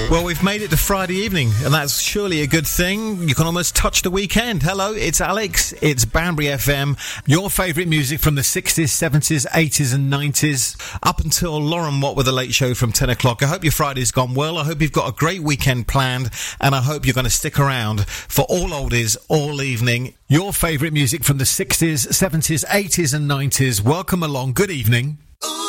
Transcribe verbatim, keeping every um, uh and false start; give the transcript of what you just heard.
Well, we've made it to Friday evening, and that's surely a good thing. You can almost touch the weekend. Hello, it's Alex. It's Banbury F M. Your favourite music from the sixties, seventies, eighties and nineties. Up until Lauren Watt with the Late Show from ten o'clock. I hope your Friday's gone well. I hope you've got a great weekend planned, and I hope you're going to stick around for all oldies all evening. Your favourite music from the sixties, seventies, eighties and nineties. Welcome along. Good evening.